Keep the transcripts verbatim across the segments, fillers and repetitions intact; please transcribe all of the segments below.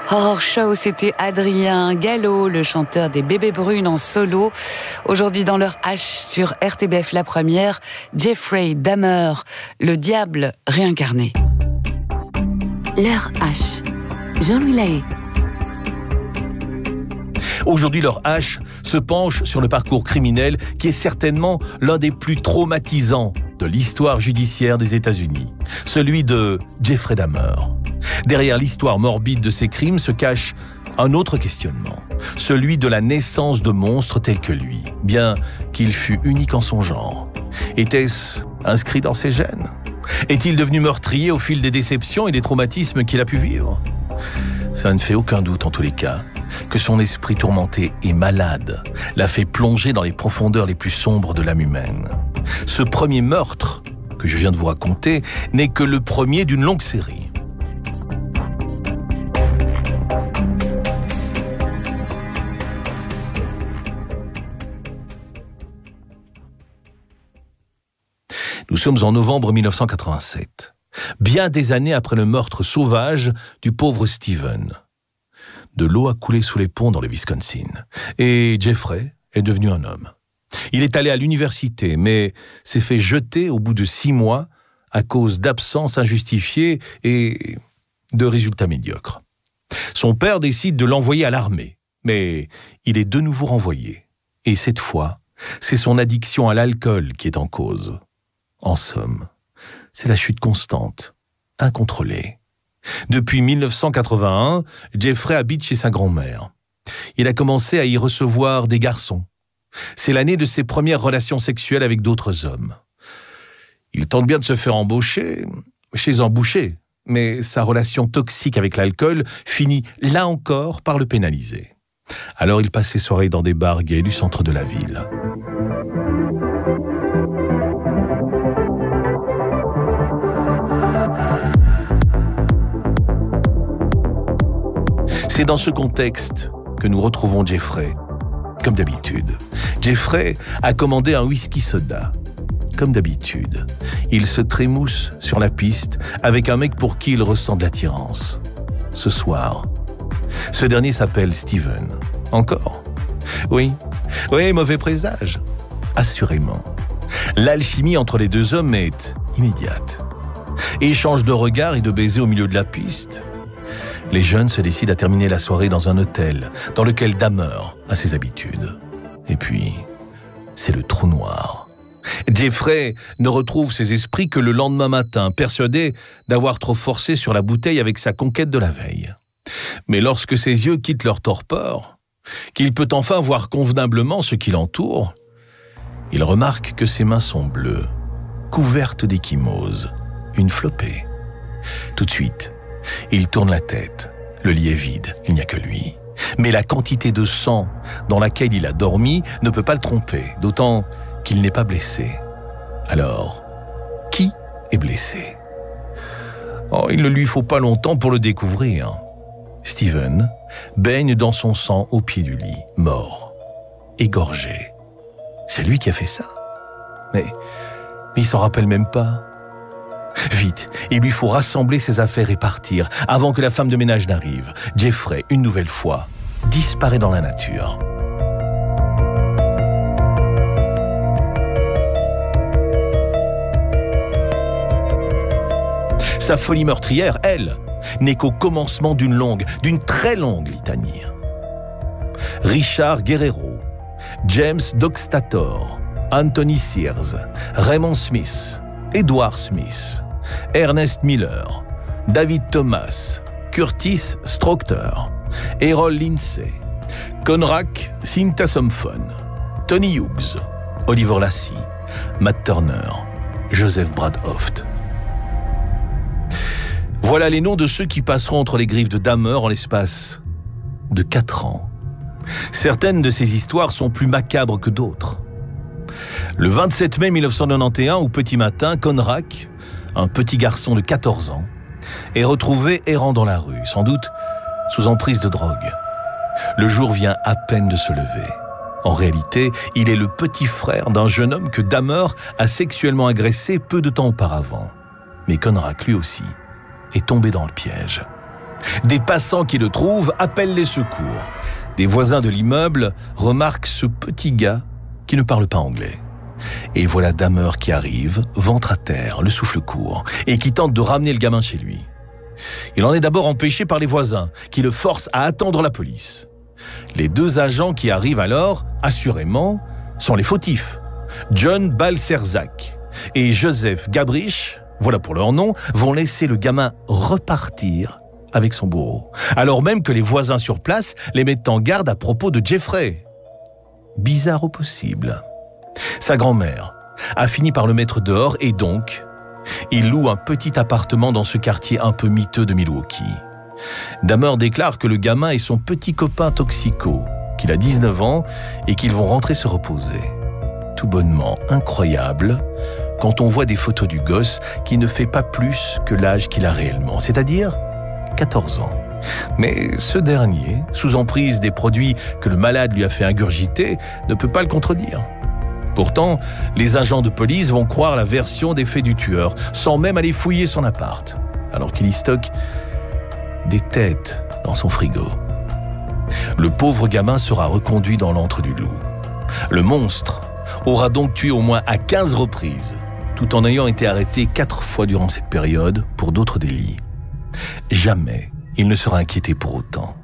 Horror Show, c'était Adrien Gallo, le chanteur des Bébés Brunes en solo. Aujourd'hui dans leur H sur R T B F La Première, Jeffrey Dahmer, le diable réincarné. Leur H, Jean-Louis Lahaye. Aujourd'hui, leur H se penche sur le parcours criminel qui est certainement l'un des plus traumatisants de l'histoire judiciaire des États-Unis, celui de Jeffrey Dahmer. Derrière l'histoire morbide de ces crimes se cache un autre questionnement, celui de la naissance de monstres tels que lui, bien qu'il fût unique en son genre. Était-ce inscrit dans ses gènes ? Est-il devenu meurtrier au fil des déceptions et des traumatismes qu'il a pu vivre ? Ça ne fait aucun doute en tous les cas que son esprit tourmenté et malade l'a fait plonger dans les profondeurs les plus sombres de l'âme humaine. Ce premier meurtre que je viens de vous raconter n'est que le premier d'une longue série. Nous sommes en novembre mille neuf cent quatre-vingt-sept, bien des années après le meurtre sauvage du pauvre Steven. De l'eau a coulé sous les ponts dans le Wisconsin, et Jeffrey est devenu un homme. Il est allé à l'université, mais s'est fait jeter au bout de six mois à cause d'absences injustifiées et de résultats médiocres. Son père décide de l'envoyer à l'armée, mais il est de nouveau renvoyé. Et cette fois, c'est son addiction à l'alcool qui est en cause. En somme, c'est la chute constante, incontrôlée. Depuis mille neuf cent quatre-vingt-un, Jeffrey habite chez sa grand-mère. Il a commencé à y recevoir des garçons. C'est l'année de ses premières relations sexuelles avec d'autres hommes. Il tente bien de se faire embaucher chez un boucher, mais sa relation toxique avec l'alcool finit là encore par le pénaliser. Alors il passe ses soirées dans des bars gays du centre de la ville. C'est dans ce contexte que nous retrouvons Jeffrey. Comme d'habitude, Jeffrey a commandé un whisky soda. Comme d'habitude, il se trémousse sur la piste avec un mec pour qui il ressent de l'attirance. Ce soir, ce dernier s'appelle Steven. Encore ? Oui, oui, mauvais présage. Assurément. L'alchimie entre les deux hommes est immédiate. Échange de regards et de baisers au milieu de la piste. Les jeunes se décident à terminer la soirée dans un hôtel dans lequel Dahmer a ses habitudes. Et puis, c'est le trou noir. Jeffrey ne retrouve ses esprits que le lendemain matin, persuadé d'avoir trop forcé sur la bouteille avec sa conquête de la veille. Mais lorsque ses yeux quittent leur torpeur, qu'il peut enfin voir convenablement ce qui l'entoure, il remarque que ses mains sont bleues, couvertes d'échymoses, une flopée. Tout de suite, il tourne la tête. Le lit est vide, il n'y a que lui. Mais la quantité de sang dans laquelle il a dormi ne peut pas le tromper, d'autant qu'il n'est pas blessé. Alors, qui est blessé ? Oh, il ne lui faut pas longtemps pour le découvrir. Steven baigne dans son sang au pied du lit, mort, égorgé. C'est lui qui a fait ça. Mais, mais il s'en rappelle même pas. Vite, il lui faut rassembler ses affaires et partir avant que la femme de ménage n'arrive. Jeffrey, une nouvelle fois, disparaît dans la nature. Sa folie meurtrière, elle, n'est qu'au commencement d'une longue, d'une très longue litanie. Richard Guerrero, James Dockstator, Anthony Sears, Raymond Smith, Edward Smith, Ernest Miller, David Thomas, Curtis Strocter, Errol Lindsay, Conrack Sintasompphon, Tony Hughes, Oliver Lassie, Matt Turner, Joseph Bradhoft. Voilà les noms de ceux qui passeront entre les griffes de Dahmer en l'espace de quatre ans. Certaines de ces histoires sont plus macabres que d'autres. Le vingt-sept mai mille neuf cent quatre-vingt-onze, au petit matin, Conrack, un petit garçon de quatorze ans, est retrouvé errant dans la rue, sans doute sous emprise de drogue. Le jour vient à peine de se lever. En réalité, il est le petit frère d'un jeune homme que Dahmer a sexuellement agressé peu de temps auparavant. Mais Conrack, lui aussi, est tombé dans le piège. Des passants qui le trouvent appellent les secours. Des voisins de l'immeuble remarquent ce petit gars qui ne parle pas anglais. Et voilà Dahmer qui arrive, ventre à terre, le souffle court, et qui tente de ramener le gamin chez lui. Il en est d'abord empêché par les voisins, qui le forcent à attendre la police. Les deux agents qui arrivent alors, assurément, sont les fautifs. John Balcerzak et Joseph Gabrich, voilà pour leur nom, vont laisser le gamin repartir avec son bourreau, alors même que les voisins sur place les mettent en garde à propos de Jeffrey. Bizarre au possible. Sa grand-mère a fini par le mettre dehors et donc, il loue un petit appartement dans ce quartier un peu miteux de Milwaukee. Dahmer déclare que le gamin est son petit copain toxico, qu'il a dix-neuf ans et qu'ils vont rentrer se reposer. Tout bonnement incroyable quand on voit des photos du gosse qui ne fait pas plus que l'âge qu'il a réellement, c'est-à-dire quatorze ans. Mais ce dernier, sous emprise des produits que le malade lui a fait ingurgiter, ne peut pas le contredire. Pourtant, les agents de police vont croire la version des faits du tueur, sans même aller fouiller son appart, alors qu'il y stocke des têtes dans son frigo. Le pauvre gamin sera reconduit dans l'antre du loup. Le monstre aura donc tué au moins à quinze reprises, tout en ayant été arrêté quatre fois durant cette période pour d'autres délits. Jamais il ne sera inquiété pour autant.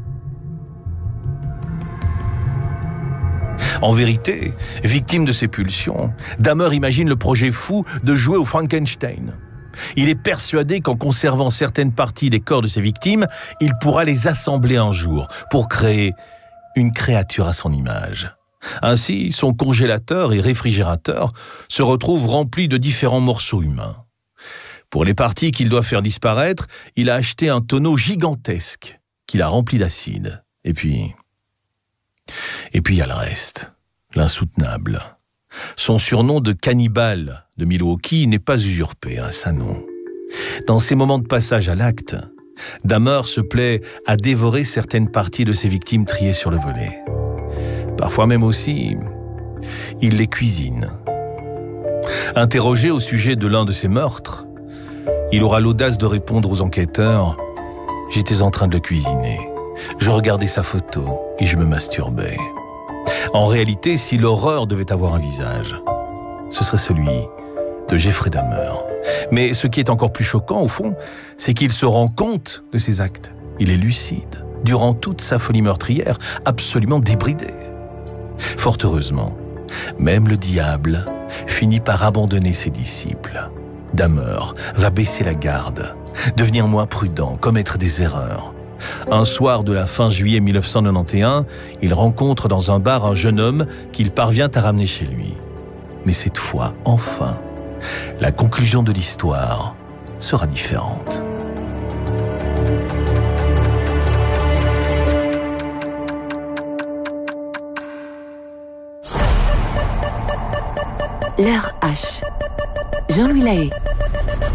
En vérité, victime de ses pulsions, Dahmer imagine le projet fou de jouer au Frankenstein. Il est persuadé qu'en conservant certaines parties des corps de ses victimes, il pourra les assembler un jour pour créer une créature à son image. Ainsi, son congélateur et réfrigérateur se retrouvent remplis de différents morceaux humains. Pour les parties qu'il doit faire disparaître, il a acheté un tonneau gigantesque qu'il a rempli d'acide. Et puis... Et puis il y a le reste, l'insoutenable. Son surnom de cannibale de Milwaukee n'est pas usurpé, hein, ça non. Dans ces moments de passage à l'acte, Dahmer se plaît à dévorer certaines parties de ses victimes triées sur le volet. Parfois même aussi, il les cuisine. Interrogé au sujet de l'un de ses meurtres, il aura l'audace de répondre aux enquêteurs « J'étais en train de le cuisiner. Je regardais sa photo et je me masturbais. » En réalité, si l'horreur devait avoir un visage, ce serait celui de Jeffrey Dahmer. Mais ce qui est encore plus choquant, au fond, c'est qu'il se rend compte de ses actes. Il est lucide, durant toute sa folie meurtrière, absolument débridé. Fort heureusement, même le diable finit par abandonner ses disciples. Dahmer va baisser la garde, devenir moins prudent, commettre des erreurs. Un soir de la fin juillet mille neuf cent quatre-vingt-onze, il rencontre dans un bar un jeune homme qu'il parvient à ramener chez lui. Mais cette fois, enfin, la conclusion de l'histoire sera différente. L'heure H. Jean-Louis Lahaye.